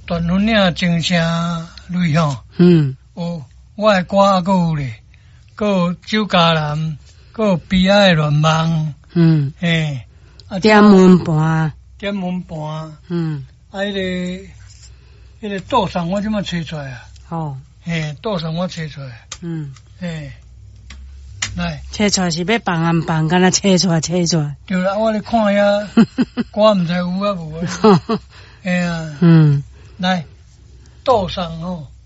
段分领精城类吼，有我的歌还有咧，还有酒家人，还有悲哀的乱梦，嘿， 点门盘， 迄个倒上我即马找出来啊， 哦， 嘿，倒上我找出来，嘿，来， 找出来是要放暗放，敢若找出来。 对啦，我咧看遐歌毋知有啊无啊，嘿啊，来，倒上吼。